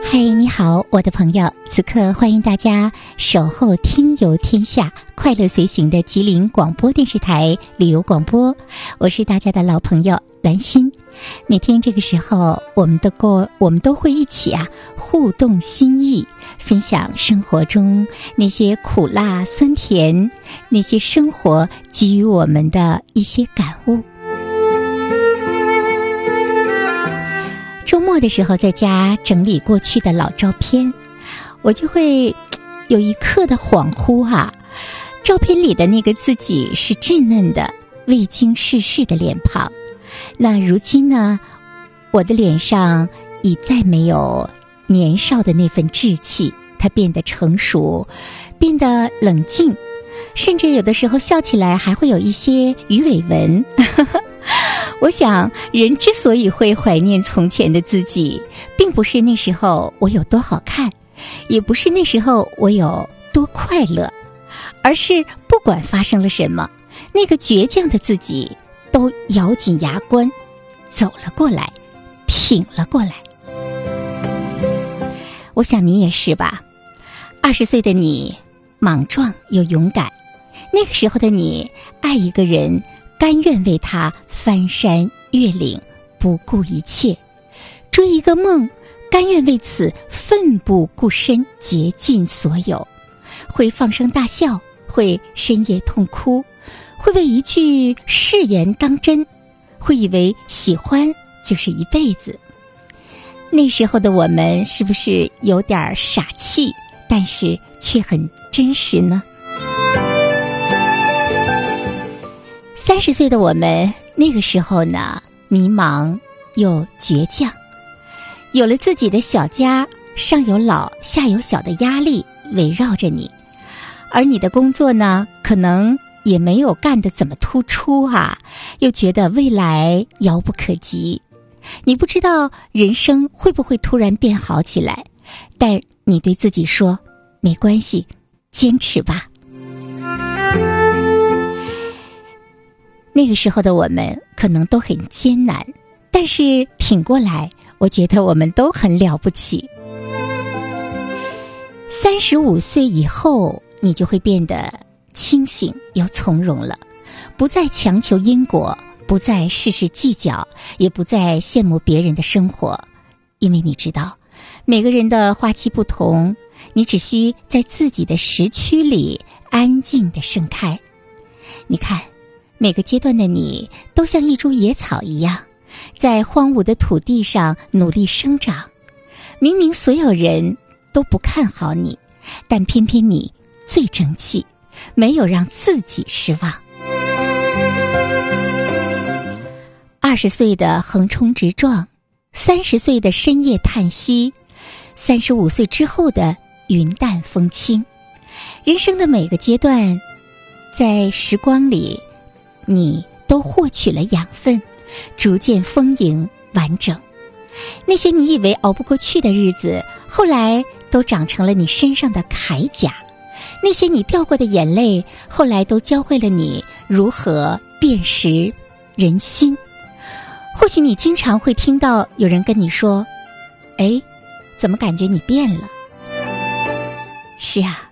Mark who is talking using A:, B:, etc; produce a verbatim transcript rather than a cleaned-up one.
A: 嗨，你好，我的朋友，此刻欢迎大家守候听游天下，快乐随行的吉林广播电视台旅游广播，我是大家的老朋友兰心。每天这个时候，我们都过，我们都会一起啊互动心意，分享生活中那些苦辣酸甜，那些生活给予我们的一些感悟。周末的时候在家整理过去的老照片，我就会有一刻的恍惚啊，照片里的那个自己是稚嫩的未经世事的脸庞，那如今呢，我的脸上已再没有年少的那份稚气，它变得成熟，变得冷静，甚至有的时候笑起来还会有一些鱼尾纹。我想人之所以会怀念从前的自己，并不是那时候我有多好看，也不是那时候我有多快乐，而是不管发生了什么，那个倔强的自己都咬紧牙关走了过来，挺了过来。我想你也是吧，二十岁的你莽撞又勇敢，那个时候的你爱一个人，甘愿为他翻山越岭，不顾一切；追一个梦，甘愿为此奋不顾身，竭尽所有。会放声大笑，会深夜痛哭，会为一句誓言当真，会以为喜欢就是一辈子。那时候的我们是不是有点傻气，但是却很真实呢？三十岁的我们那个时候呢，迷茫又倔强，有了自己的小家，上有老下有小的压力围绕着你，而你的工作呢，可能也没有干得怎么突出啊，又觉得未来遥不可及。你不知道人生会不会突然变好起来，但你对自己说，没关系，坚持吧。那个时候的我们可能都很艰难，但是挺过来，我觉得我们都很了不起。三十五岁以后，你就会变得清醒又从容了，不再强求因果，不再事事计较，也不再羡慕别人的生活，因为你知道，每个人的花期不同，你只需在自己的时区里安静地盛开。你看，每个阶段的你都像一株野草一样，在荒芜的土地上努力生长。明明所有人都不看好你，但偏偏你最争气，没有让自己失望。二十岁的横冲直撞，三十岁的深夜叹息，三十五岁之后的云淡风轻。人生的每个阶段，在时光里你都获取了养分，逐渐丰盈完整。那些你以为熬不过去的日子，后来都长成了你身上的铠甲。那些你掉过的眼泪，后来都教会了你如何辨识人心。或许你经常会听到有人跟你说，哎，怎么感觉你变了？是啊，